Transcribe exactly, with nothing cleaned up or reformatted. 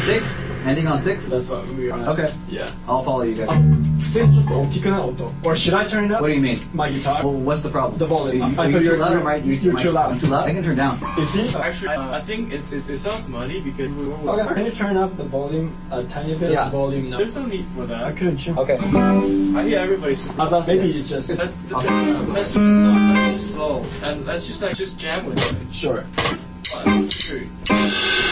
Six? Ending on six? That's what we are. Okay. Yeah. I'll follow you guys. 普通にちょっと大きくない音 Or should I turn it up? What do you mean? My guitar. Well, what's the problem? The volume. You, I you're thought too you're- loud, you're- right? You, you're too loud. I'm too loud? I can turn down. Is he? Actually, uh, I think it's, it's, it sounds muddy because we were. Okay. Can you turn up the volume a tiny bit? Yeah. The volume now. There's no need for that. I couldn't hear. Okay. I hear everybody super. I thought maybe it's just. Let, let, let's do the song very slow and let's just like just jam with it. Sure. One, two.